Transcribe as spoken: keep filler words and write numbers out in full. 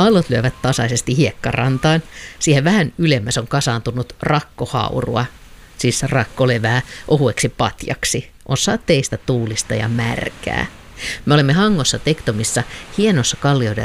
Aallot lyövät tasaisesti hiekkarantaan. Siihen vähän ylemmäs on kasaantunut rakkohaurua, siis rakkolevää ohueksi patjaksi. On sateista, tuulista ja märkää. Me olemme Hangossa Tektomissa, hienossa kallioiden